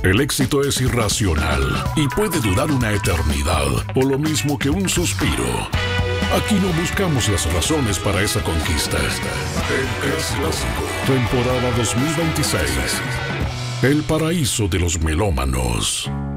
El éxito es irracional y puede durar una eternidad, o lo mismo que un suspiro. Aquí no buscamos las razones para esa conquista. El Clásico, temporada 2026. El paraíso de los melómanos.